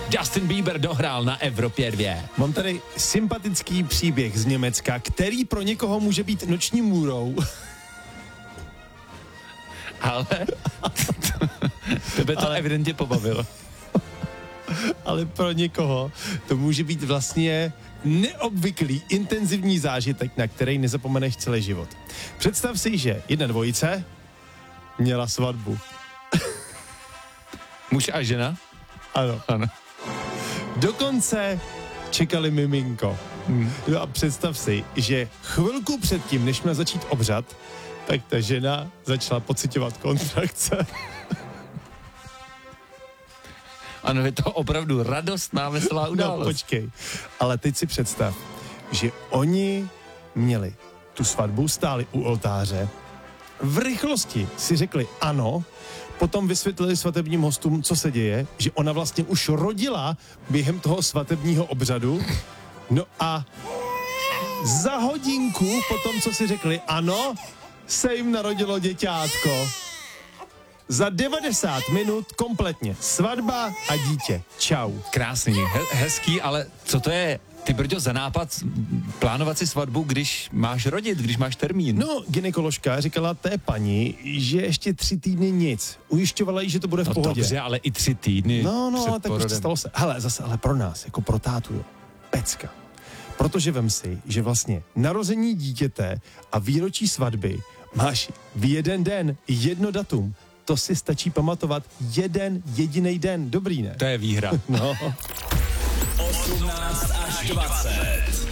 Justin Bieber dohrál na Evropě 2. Mám tady sympatický příběh z Německa, který pro někoho může být noční můrou. Ale tebe to evidentně pobavilo. Ale pro někoho to může být vlastně neobvyklý, intenzivní zážitek, na který nezapomeneš celý život. Představ si, že jedna dvojice měla svatbu. Muž a žena? Ano. Dokonce čekali miminko. No a představ si, že chvilku předtím, než měl začít obřad, tak ta žena začala pociťovat kontrakce. Ano, je to opravdu radostná, veselá událost. No, počkej. Ale teď si představ, že oni měli tu svatbu, stáli u oltáře, v rychlosti si řekli ano, potom vysvětlili svatebním hostům, co se děje, že ona vlastně už rodila během toho svatebního obřadu. No a za hodinku potom, co si řekli ano, se jim narodilo děťátko. Za 90 minut kompletně svatba a dítě. Čau. Krásný, hezký, ale co to je, ty Brďo, za nápad plánovat si svatbu, když máš rodit, když máš termín? No, gynekoložka říkala té paní, že ještě 3 týdny nic. Ujišťovala jí, že to bude v pohodě. Dobře, ale i 3 týdny No, před tak porodem. prostě stalo se. Hele, zase, ale pro nás, jako pro tátu, jo, pecka. Protože vem si, že vlastně narození dítěte a výročí svatby máš v jeden den, jedno datum. To si stačí pamatovat jeden jediný den. Dobrý, ne? To je výhra. No. 18 až 20.